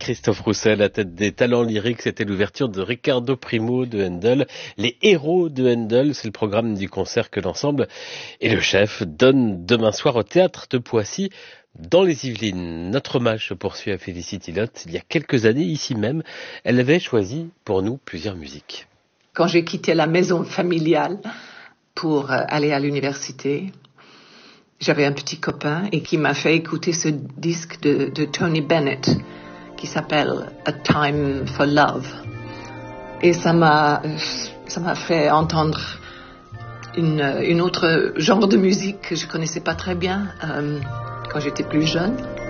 Christophe Rousset à la tête des talents lyriques, c'était l'ouverture de Riccardo Primo de Handel. Les héros de Handel, c'est le programme du concert que l'ensemble et le chef donnent demain soir au théâtre de Poissy dans les Yvelines. Notre hommage se poursuit à Félicity Lotte. Il y a quelques années, ici même, elle avait choisi pour nous plusieurs musiques. Quand j'ai quitté la maison familiale pour aller à l'université, j'avais un petit copain et qui m'a fait écouter ce disque de Tony Bennett qui s'appelle A Time for Love. Et ça m'a fait entendre une autre genre de musique que je connaissais pas très bien quand j'étais plus jeune.